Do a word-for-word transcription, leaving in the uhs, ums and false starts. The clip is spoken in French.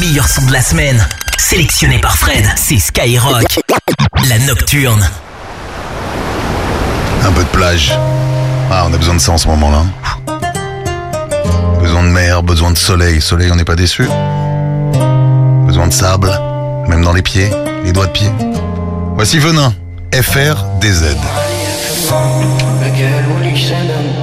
meilleurs sons de la semaine. Sélectionnés par Fred, c'est Skyrock. La Nocturne. Un peu de plage. Ah, on a besoin de ça en ce moment-là. Besoin de mer, besoin de soleil. Soleil, on n'est pas déçu. Besoin de sable, même dans les pieds, les doigts de pied. Voici Venin, F R D Z. Again, what you said,